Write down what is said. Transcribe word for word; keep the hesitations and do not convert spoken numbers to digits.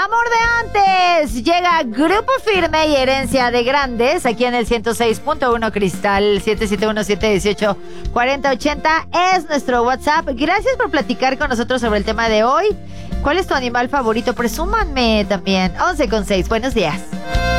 Amor de antes. Llega Grupo Firme y Herencia de Grandes aquí en el ciento seis punto uno Cristal. Siete siete uno, siete uno ocho, cuatro cero ocho cero es nuestro WhatsApp. Gracias por platicar con nosotros sobre el tema de hoy. ¿Cuál es tu animal favorito? Presúmanme también. once con seis. Buenos días.